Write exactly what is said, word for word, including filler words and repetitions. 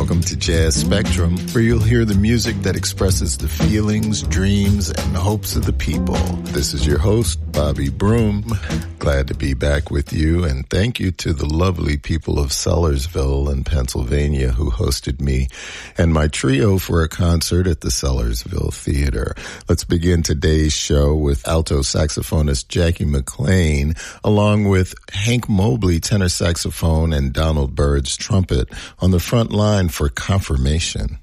Welcome to Jazz Spectrum, where you'll hear the music that expresses the feelings, dreams, and hopes of the people. This is your host, Bobby Broom. Glad to be back with you, and thank you to the lovely people of Sellersville in Pennsylvania who hosted me and my trio for a concert at the Sellersville Theater. Let's begin today's show with alto saxophonist Jackie McLean, along with Hank Mobley, tenor saxophone, and Donald Byrd's trumpet on the front line for Confirmation.